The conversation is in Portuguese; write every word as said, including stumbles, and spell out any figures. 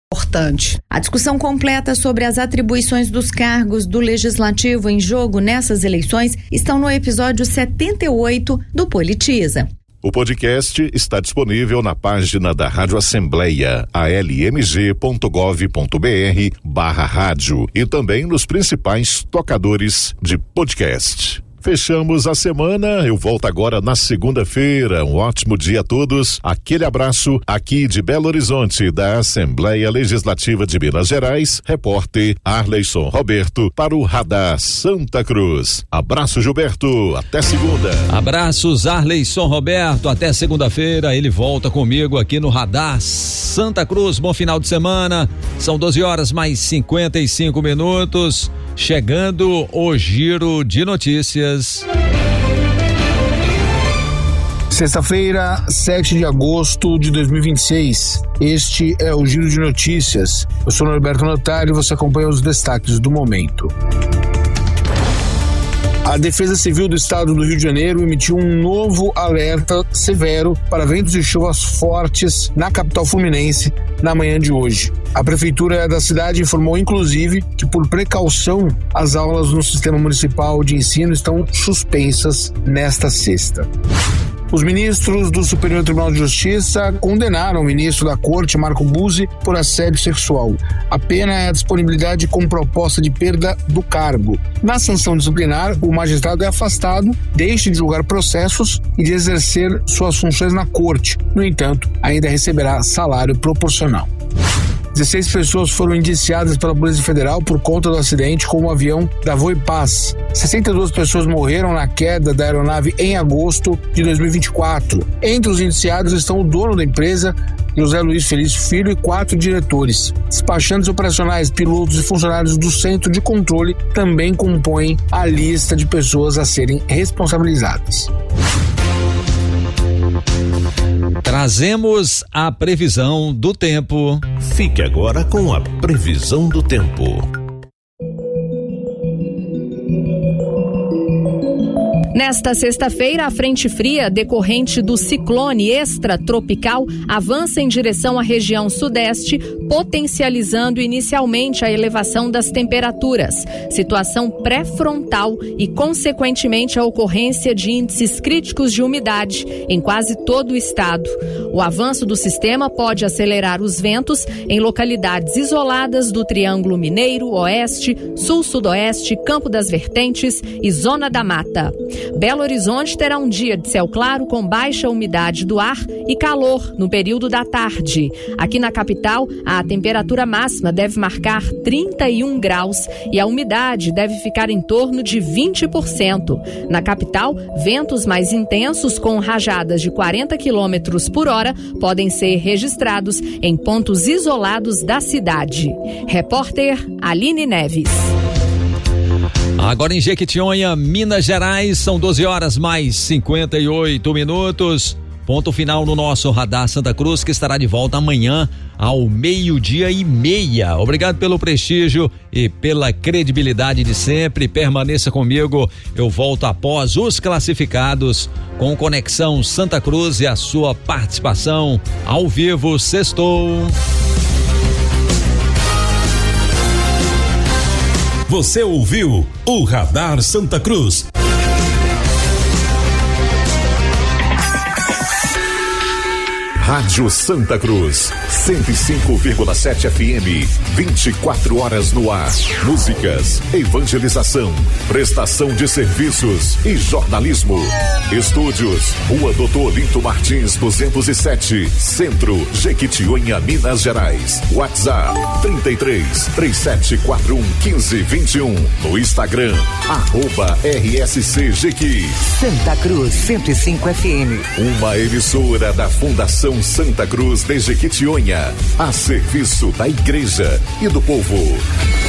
importante. A discussão completa sobre as atribuições dos cargos do Legislativo em jogo nessas eleições estão no episódio setenta e oito do Politiza. O podcast está disponível na página da Rádio Assembleia, a l m g ponto gov ponto b r barra rádio, e também nos principais tocadores de podcast. Fechamos a semana, eu volto agora na segunda-feira. Um ótimo dia a todos. Aquele abraço aqui de Belo Horizonte, da Assembleia Legislativa de Minas Gerais, repórter Arleison Roberto para o Radar Santa Cruz. Abraço, Gilberto, até segunda. Abraços, Arleison Roberto, até segunda-feira. Ele volta comigo aqui no Radar Santa Cruz. Bom final de semana. São doze horas mais cinquenta e cinco minutos. Chegando o giro de notícias. Sexta-feira, sete de agosto de dois mil e vinte e seis. Este é o giro de notícias. Eu sou Norberto Notário e você acompanha os destaques do momento. A Defesa Civil do Estado do Rio de Janeiro emitiu um novo alerta severo para ventos e chuvas fortes na capital fluminense na manhã de hoje. A prefeitura da cidade informou, inclusive, que por precaução as aulas no Sistema Municipal de Ensino estão suspensas nesta sexta. Os ministros do Superior Tribunal de Justiça condenaram o ministro da Corte, Marco Buzzi, por assédio sexual. A pena é a disponibilidade com proposta de perda do cargo. Na sanção disciplinar, o magistrado é afastado, deixa de julgar processos e de exercer suas funções na Corte. No entanto, ainda receberá salário proporcional. dezesseis pessoas foram indiciadas pela Polícia Federal por conta do acidente com o avião da Voipaz. sessenta e duas pessoas morreram na queda da aeronave em agosto de dois mil e vinte e quatro. Entre os indiciados estão o dono da empresa, José Luiz Felício Filho, e quatro diretores. Despachantes operacionais, pilotos e funcionários do Centro de Controle também compõem a lista de pessoas a serem responsabilizadas. Trazemos a previsão do tempo. Fique agora com a previsão do tempo. Nesta sexta-feira, a frente fria decorrente do ciclone extratropical avança em direção à região sudeste, potencializando inicialmente a elevação das temperaturas, situação pré-frontal e, consequentemente, a ocorrência de índices críticos de umidade em quase todo o estado. O avanço do sistema pode acelerar os ventos em localidades isoladas do Triângulo Mineiro, Oeste, Sul-Sudoeste, Campo das Vertentes e Zona da Mata. Belo Horizonte terá um dia de céu claro com baixa umidade do ar e calor no período da tarde. Aqui na capital, a temperatura máxima deve marcar trinta e um graus e a umidade deve ficar em torno de vinte por cento. Na capital, ventos mais intensos com rajadas de quarenta quilômetros por hora podem ser registrados em pontos isolados da cidade. Repórter Aline Neves. Agora em Jequitinhonha, Minas Gerais, são doze horas mais cinquenta e oito minutos. Ponto final no nosso Radar Santa Cruz, que estará de volta amanhã ao meio-dia e meia. Obrigado pelo prestígio e pela credibilidade de sempre. Permaneça comigo. Eu volto após os classificados com Conexão Santa Cruz e a sua participação ao vivo. Sextou. Você ouviu o Radar Santa Cruz. Rádio Santa Cruz, cento e cinco vírgula sete F M, vinte e quatro horas no ar. Músicas, evangelização, prestação de serviços e jornalismo. Estúdios, Rua Doutor Olinto Martins, duzentos e sete, Centro, Jequitinhonha, Minas Gerais. WhatsApp, trinta e três, três sete quatro um, quinze vinte e um. No Instagram, arroba R S C Jequi. Santa Cruz, cento e cinco F M. Uma emissora da Fundação Santa Cruz de Jequitinhonha, a serviço da igreja e do povo.